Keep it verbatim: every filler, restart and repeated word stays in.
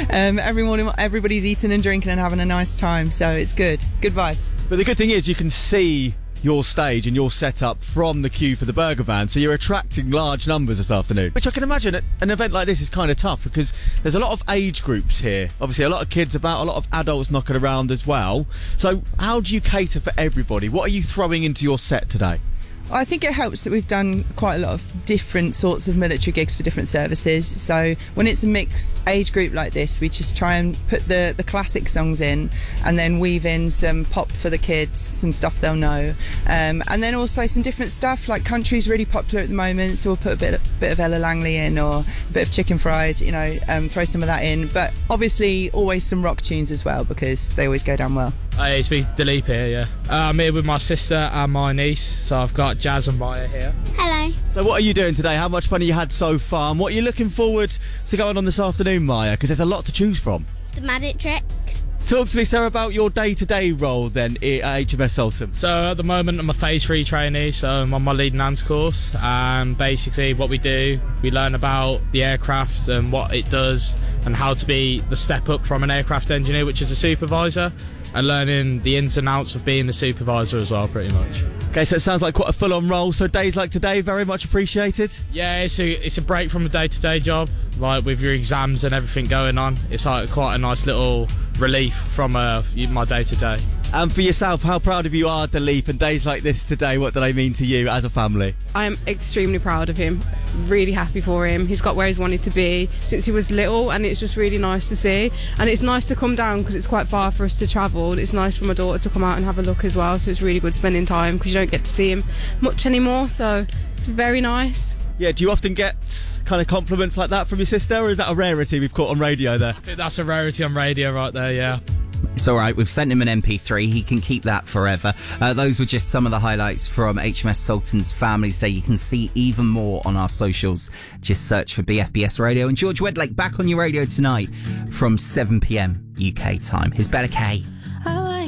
Um, everyone, everybody's eating and drinking and having a nice time, so it's good. Good vibes. But the good thing is you can see your stage and your setup from the queue for the burger van, so you're attracting large numbers this afternoon, which I can imagine at an event like this is kind of tough because there's a lot of age groups here, obviously a lot of kids about, a lot of adults knocking around as well. So how do you cater for everybody? What are you throwing into your set today? I think it helps that we've done quite a lot of different sorts of military gigs for different services. So when it's a mixed age group like this, we just try and put the, the classic songs in and then weave in some pop for the kids, some stuff they'll know. Um, and then also some different stuff, like country's really popular at the moment, so we'll put a bit, a bit of Ella Langley in or a bit of Chicken Fried, you know, um, throw some of that in. But obviously always some rock tunes as well because they always go down well. Hi, it's me, Dilip here, yeah. Uh, I'm here with my sister and my niece, so I've got Jazz and Maya here. Hello. So what are you doing today? How much fun have you had so far? And what are you looking forward to going on this afternoon, Maya? Because there's a lot to choose from. The magic tricks. Talk to me, Sarah, about your day-to-day role then at H M S Sultan. So at the moment I'm a phase three trainee, so I'm on my leading hands course, and basically what we do, we learn about the aircraft and what it does and how to be the step up from an aircraft engineer, which is a supervisor, and learning the ins and outs of being a supervisor as well, pretty much. Okay, so it sounds like quite a full-on role, so days like today, very much appreciated? Yeah, it's a, it's a break from a day-to-day job, like with your exams and everything going on. It's like quite a nice little relief from uh, my day-to-day. And for yourself, how proud of you are, Dilip, and days like this today, what do they mean to you as a family? I am extremely proud of him, really happy for him. He's got where he's wanted to be since he was little, and it's just really nice to see. And it's nice to come down because it's quite far for us to travel. It's nice for my daughter to come out and have a look as well, so it's really good spending time because you don't get to see him much anymore, so it's very nice. Yeah, do you often get kind of compliments like that from your sister, or is that a rarity we've caught on radio there? I think that's a rarity on radio right there, yeah. It's all right, we've sent him an M P three, he can keep that forever. Uh, those were just some of the highlights from H M S Sultan's Families Day. You can see even more on our socials. Just search for B F B S Radio. And George Wedlake back on your radio tonight from seven p m U K time. Here's Bella K.